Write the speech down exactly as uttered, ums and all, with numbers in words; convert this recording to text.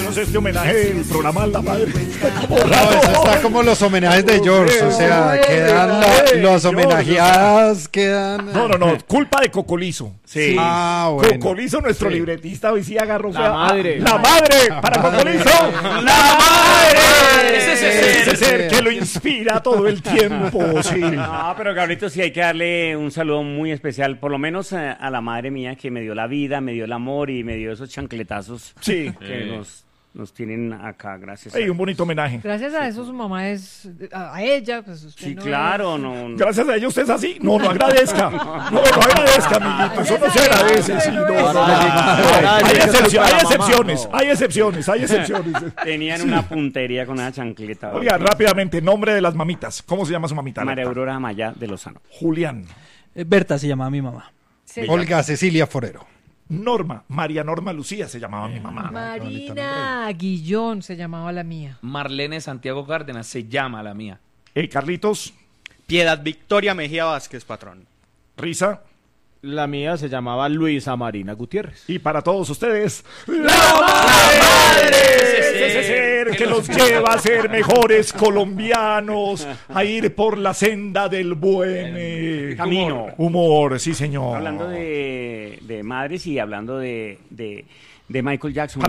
hacemos este homenaje del programa a la madre. No, eso está como los homenajes de George, o sea, quedan la, los homenajeadas, quedan... No, no, no, culpa de Cocolizo. Sí. Ah, bueno. Cocolizo, nuestro sí. libretista, hoy sí agarró... La madre. ¡La madre! ¡Para Cocolizo! ¡La madre! Ese es ese, ese ser que lo inspira todo el tiempo, sí. No, pero Gabrielito, sí hay que darle un saludo muy especial, por lo menos a, a la madre mía que me dio la vida, me dio el amor y me dio esos chancletazos sí. que eh. nos, nos tienen acá, gracias. Hey, a... un bonito homenaje. Gracias a eso su mamá es, a, a ella, pues usted Sí, no claro, es... no, no. Gracias a ella usted es así. No, no agradezca. No, no agradezca, amiguito. Eso no se agradece. Sí, no, no, no. Hay excepciones, hay excepciones, hay excepciones, hay excepciones. Tenían una puntería con una chancleta. Oiga, rápidamente, nombre de las mamitas. ¿Cómo se llama su mamita? María Aurora Amaya de Lozano. Julián. Eh, Berta se llamaba mi mamá. Sí. Olga Cecilia Forero. Norma, María Norma Lucía se llamaba mi mamá. Marina Guillón se llamaba la mía. Marlene Santiago Cárdenas se llama la mía. Eh, Carlitos. Piedad Victoria Mejía Vázquez, patrón. Risa. La mía se llamaba Luisa Marina Gutiérrez. Y para todos ustedes, ¡la madre! Ese ser que los lleva a ser mejores colombianos, a ir por la senda del buen eh, camino. Humor, sí señor. Hablando de, de madres y hablando de, de, de Michael Jackson.